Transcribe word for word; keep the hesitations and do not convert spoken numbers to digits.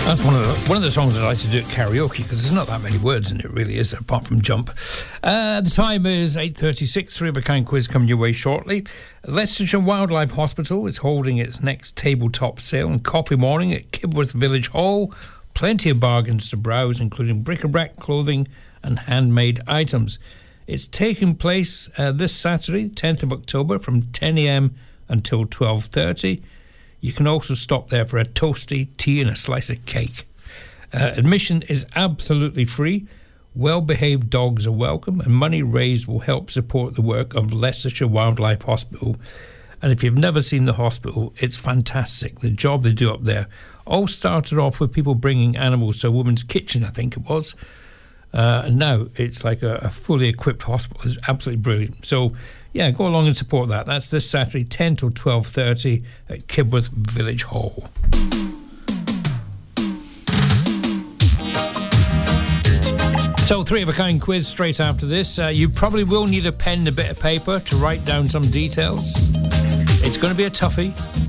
That's one of the one of the songs I like to do at karaoke because there's not that many words in it, really, is there, apart from jump. Uh, the time is eight thirty-six. Three of a kind quiz coming your way shortly. Leicestershire Wildlife Hospital is holding its next tabletop sale on Coffee Morning at Kibworth Village Hall. Plenty of bargains to browse, including bric-a-brac, clothing and handmade items. It's taking place uh, this Saturday, tenth of October, from ten a.m. until twelve thirty. You can also stop there for a toasty, tea and a slice of cake. Uh, admission is absolutely free. Well-behaved dogs are welcome, and money raised will help support the work of Leicestershire Wildlife Hospital. And if you've never seen the hospital, it's fantastic. The job they do up there all started off with people bringing animals to a woman's kitchen, I think it was. Uh, and now it's like a, a fully equipped hospital. It's absolutely brilliant. So, yeah, go along and support that. That's this Saturday, ten till twelve thirty at Kibworth Village Hall. So, three of a kind quiz straight after this. Uh, you probably will need a pen and a bit of paper to write down some details. It's going to be a toughie.